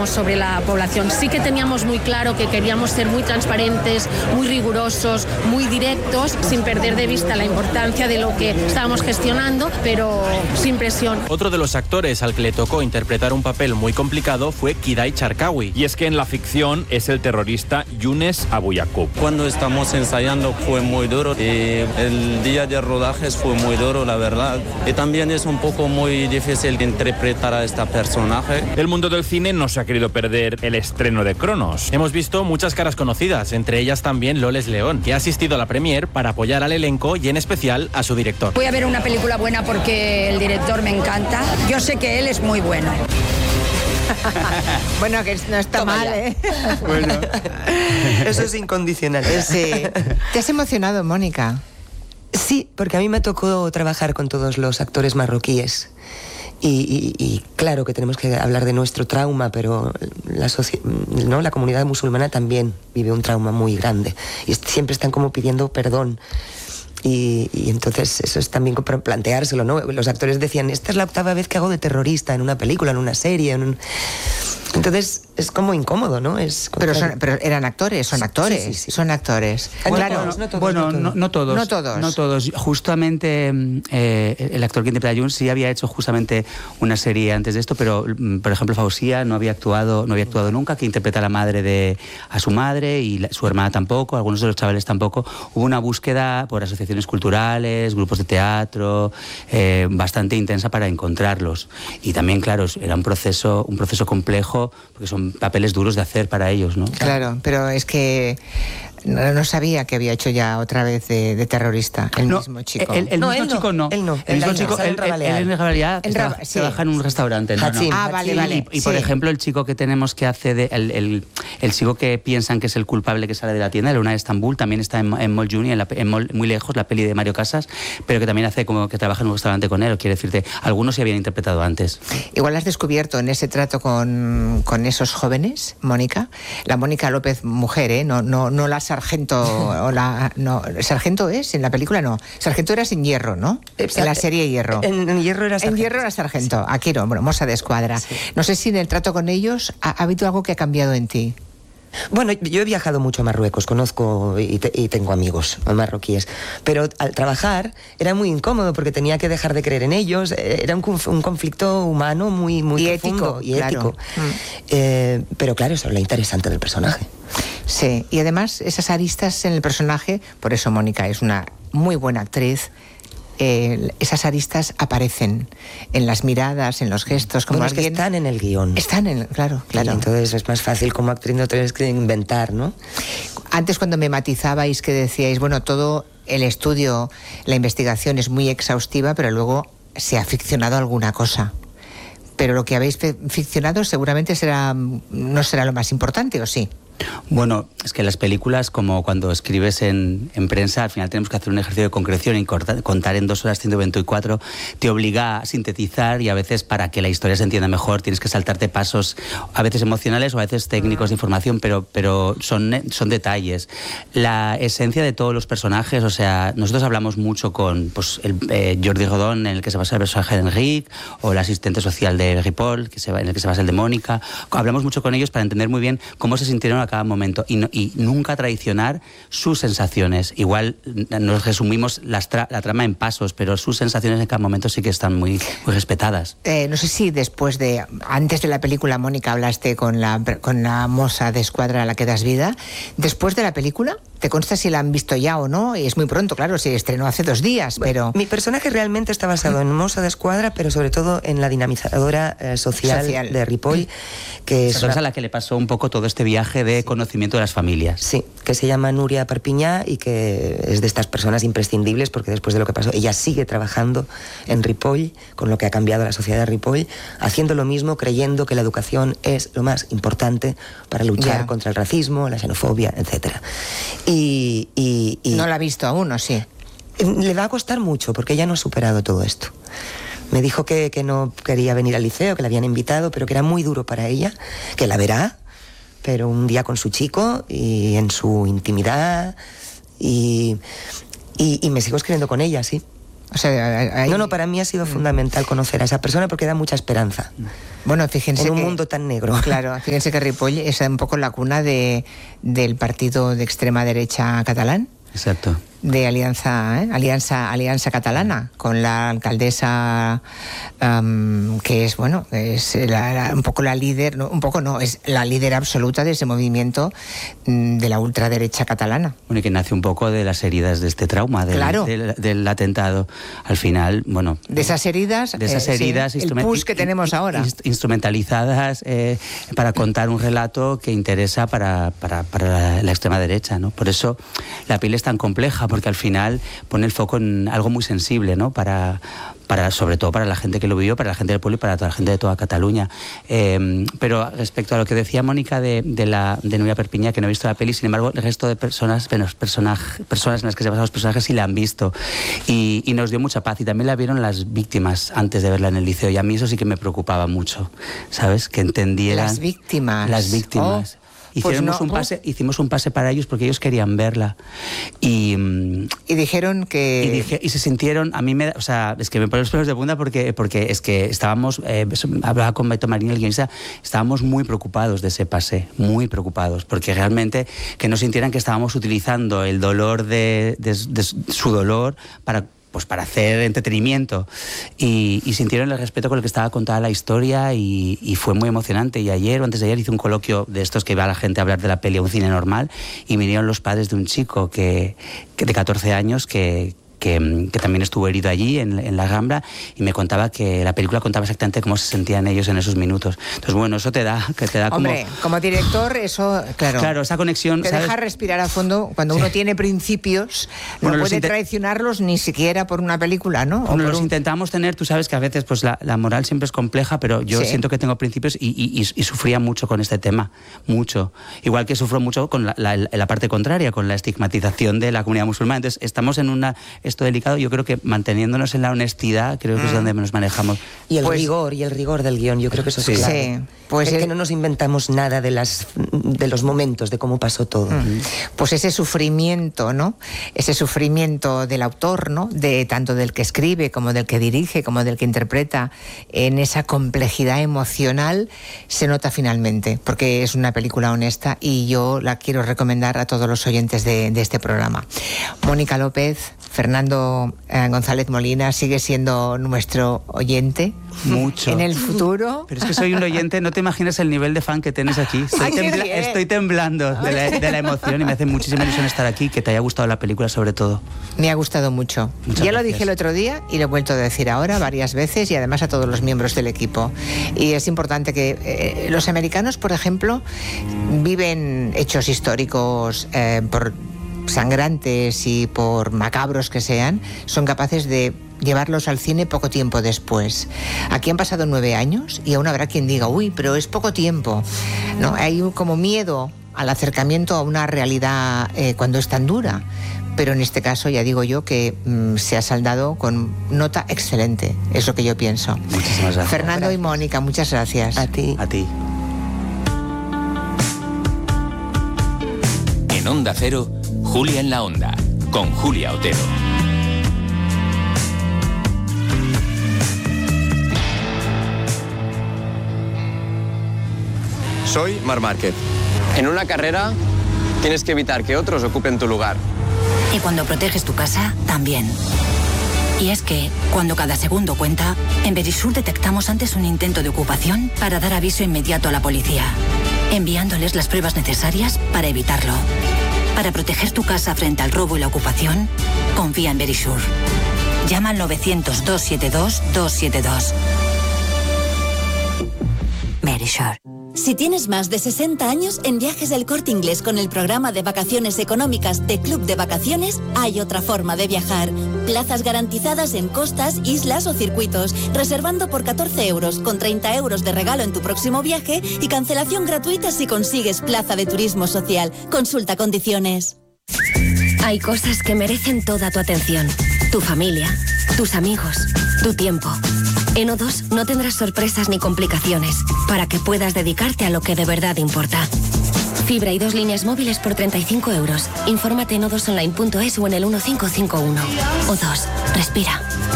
teníamos sobre la población. Sí que teníamos muy claro que queríamos ser muy transparentes, muy rigurosos, muy directos, sin perder de vista la importancia de lo que estábamos gestionando, pero sin presión. Otro de los actores al que le tocó interpretar un papel muy complicado fue Kidai Charkawi. Y es que en la ficción es el terrorista Younes Abu Yaqub. Cuando estamos ensayando fue muy duro y el día de rodajes fue muy duro, la verdad. Y también es un poco muy difícil interpretar a este personaje. El mundo del cine no se ha querido perder el estreno de Cronos. Hemos visto muchas caras conocidas, entre ellas también Loles León, que ha asistido a la premier para apoyar al elenco y en especial a su director. Voy a ver una película buena porque el director me encanta. Yo sé que él es muy bueno. Bueno, que no está mal, ¿eh? Bueno, eso es incondicional. Sí. ¿Te has emocionado, Mónica? Sí, porque a mí me tocó trabajar con todos los actores marroquíes. Y claro que tenemos que hablar de nuestro trauma, pero la comunidad musulmana también vive un trauma muy grande. Y siempre están como pidiendo perdón. Y entonces eso es también para planteárselo, ¿no? Los actores decían, esta es la 8ª vez que hago de terrorista en una película, en una serie, Entonces es como incómodo, ¿no? Pero eran actores, son actores, sí. Son actores. Claro, no todos. Justamente el actor que interpreta a Jun sí había hecho justamente una serie antes de esto, pero por ejemplo Fausía no había actuado nunca, que interpreta a la madre a su madre y su hermana tampoco, algunos de los chavales tampoco. Hubo una búsqueda por asociaciones culturales, grupos de teatro, bastante intensa para encontrarlos. Y también, claro, era un proceso complejo, porque son papeles duros de hacer para ellos, ¿no? Claro, pero es que no sabía que había hecho ya otra vez de terrorista el mismo chico. El mismo chico no. Él no. El mismo chico, él en realidad trabaja en un restaurante. Vale. Y por ejemplo, el chico que tenemos que hace el chico que piensan que es el culpable que sale de la tienda, Luna de Estambul, también está en Mall Juni, en Mall Muy Lejos, la peli de Mario Casas, pero que también hace como que trabaja en un restaurante con él. Quiere decirte, algunos se habían interpretado antes. Igual has descubierto en ese trato con esos jóvenes, Mónica, la Mónica López mujer, no la Sargento, Sargento es, en la película no. Sargento era sin Hierro, ¿no? En la serie Hierro. En Hierro era Sargento. En Hierro era Sargento. Sí. Aquí no, Mossa de Escuadra. Sí. No sé si en el trato con ellos ha habido algo que ha cambiado en ti. Bueno, yo he viajado mucho a Marruecos, conozco y tengo amigos marroquíes, pero al trabajar era muy incómodo porque tenía que dejar de creer en ellos, era un conflicto humano muy profundo y ético. Pero claro, eso es lo interesante del personaje. Sí, y además esas aristas en el personaje, por eso Mónica es una muy buena actriz. Esas aristas aparecen en las miradas, en los gestos, como alguien... es que están en el guión. Claro. Y entonces es más fácil como actriz, no tienes que inventar, ¿no? Antes cuando me matizabais que decíais, bueno, todo el estudio, la investigación es muy exhaustiva, pero luego se ha ficcionado alguna cosa. Pero lo que habéis ficcionado seguramente no será lo más importante, ¿o sí? Bueno, es que las películas, como cuando escribes en prensa, al final tenemos que hacer un ejercicio de concreción y contar en 2 horas 124 te obliga a sintetizar y a veces para que la historia se entienda mejor tienes que saltarte pasos a veces emocionales o a veces técnicos de información, pero son detalles. La esencia de todos los personajes, o sea, nosotros hablamos mucho con Jordi Rodón, en el que se basa el personaje de Enrique, o el asistente social de Ripoll, en el que se basa el de Mónica. Hablamos mucho con ellos para entender muy bien cómo se sintieron a cada momento y nunca traicionar sus sensaciones. Igual nos resumimos la trama en pasos, pero sus sensaciones en cada momento sí que están muy respetadas. No sé si antes de la película, Mónica, hablaste con la moza de Escuadra a la que das vida. Después de la película, ¿te consta si la han visto ya o no? Y es muy pronto, claro, se estrenó hace 2 días, pero... Mi personaje realmente está basado en moza de Escuadra, pero sobre todo en la dinamizadora social de Ripoll, que es a la que le pasó un poco todo este viaje de conocimiento de las familias. Sí, que se llama Núria Perpiñá y que es de estas personas imprescindibles porque después de lo que pasó, ella sigue trabajando en Ripoll, con lo que ha cambiado la sociedad de Ripoll, haciendo lo mismo, creyendo que la educación es lo más importante para luchar contra el racismo, la xenofobia, etc. Y no la ha visto aún, ¿o sí? Le va a costar mucho porque ella no ha superado todo esto. Me dijo que no quería venir al liceo, que la habían invitado, pero que era muy duro para ella, que la verá, pero un día con su chico y en su intimidad y me sigo escribiendo con ella, sí. O sea, No, para mí ha sido fundamental conocer a esa persona porque da mucha esperanza. Bueno, fíjense en un que, mundo tan negro. Claro, fíjense que Ripoll es un poco la cuna del partido de extrema derecha catalán. Exacto. De Alianza Catalana, con la alcaldesa que es, bueno, es un poco la líder, es la líder absoluta de ese movimiento de la ultraderecha catalana. Bueno, y que nace un poco de las heridas de este trauma, del atentado. Al final, bueno... De esas heridas, sí, el push que tenemos ahora. Instrumentalizadas para contar un relato que interesa para la extrema derecha, ¿no? Por eso la piel es tan compleja, porque al final pone el foco en algo muy sensible, ¿no? Sobre todo para la gente que lo vivió, para la gente del pueblo y para toda la gente de toda Cataluña. Pero respecto a lo que decía Mónica de Núria Perpiñá, que no ha visto la peli, sin embargo, el resto de personas en las que se basan los personajes sí la han visto. Y nos dio mucha paz. Y también la vieron las víctimas antes de verla en el liceo. Y a mí eso sí que me preocupaba mucho, ¿sabes? Que entendieran... Las víctimas. Oh. Hicimos un pase para ellos porque ellos querían verla. Y dijeron que... Y se sintieron, es que me ponen los pelos de punta porque es que estábamos, hablaba con Beto Marín, el guionista, estábamos muy preocupados de ese pase, muy preocupados, porque realmente que no sintieran que estábamos utilizando el dolor de su dolor para hacer entretenimiento, y sintieron el respeto con el que estaba contada la historia, y fue muy emocionante. Y ayer o antes de ayer hice un coloquio de estos que va la gente a hablar de la peli a un cine normal, y vinieron los padres de un chico que de 14 años que también estuvo herido allí en la Rambla, y me contaba que la película contaba exactamente cómo se sentían ellos en esos minutos. Entonces, bueno, eso te da Hombre, como director, eso, claro, esa conexión, te ¿sabes? Deja respirar a fondo. Cuando uno tiene principios, no puede traicionarlos ni siquiera por una película, ¿no? Bueno, los intentamos tener, tú sabes que a veces pues la moral siempre es compleja, pero yo siento que tengo principios y sufría mucho con este tema, mucho. Igual que sufro mucho con la parte contraria, con la estigmatización de la comunidad musulmana. Entonces, estamos en esto delicado. Yo creo que manteniéndonos en la honestidad, creo que es donde nos manejamos. Y el rigor del guión, yo creo que eso es clave. Sí, pues que no nos inventamos nada de los momentos, de cómo pasó todo. Pues ese sufrimiento, ¿no? Ese sufrimiento del autor, ¿no? Tanto del que escribe, como del que dirige, como del que interpreta, en esa complejidad emocional, se nota finalmente, porque es una película honesta, y yo la quiero recomendar a todos los oyentes de este programa. Mónica López, Fernando González Molina sigue siendo nuestro oyente. Mucho. En el futuro. Pero es que soy un oyente, no te imaginas el nivel de fan que tienes aquí. Estoy temblando de la emoción, y me hace muchísima ilusión estar aquí, que te haya gustado la película sobre todo. Me ha gustado mucho. Muchas gracias. Lo dije el otro día y lo he vuelto a decir ahora varias veces, y además a todos los miembros del equipo. Y es importante que los americanos, por ejemplo, viven hechos históricos por sangrantes y por macabros que sean, son capaces de llevarlos al cine poco tiempo después. Aquí han pasado 9 años y aún habrá quien diga, uy, pero es poco tiempo, ¿no? Hay como miedo al acercamiento a una realidad cuando es tan dura. Pero en este caso ya digo yo que se ha saldado con nota excelente, es lo que yo pienso. Muchísimas gracias. Fernando y Mónica, muchas gracias. A ti. A ti. En Onda Cero, Julia en la Onda, con Julia Otero. Soy Marc Márquez. En una carrera tienes que evitar que otros ocupen tu lugar. Y cuando proteges tu casa, también. Y es que, cuando cada segundo cuenta, en Verisur detectamos antes un intento de ocupación para dar aviso inmediato a la policía, enviándoles las pruebas necesarias para evitarlo. Para proteger tu casa frente al robo y la ocupación, confía en Verisur. Llama al 900-272-272. Verisur. Si tienes más de 60 años, en Viajes del Corte Inglés con el programa de vacaciones económicas de Club de Vacaciones, hay otra forma de viajar. Plazas garantizadas en costas, islas o circuitos, reservando por 14 euros, con 30 euros de regalo en tu próximo viaje y cancelación gratuita si consigues plaza de turismo social. Consulta condiciones. Hay cosas que merecen toda tu atención. Tu familia, tus amigos, tu tiempo. En O2 no tendrás sorpresas ni complicaciones para que puedas dedicarte a lo que de verdad importa. Fibra y 2 líneas móviles por 35 euros. Infórmate en o2online.es o en el 1551. O2. Respira.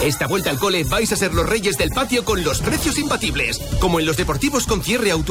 Esta vuelta al cole vais a ser los reyes del patio con los precios imbatibles, como en los deportivos con cierre auto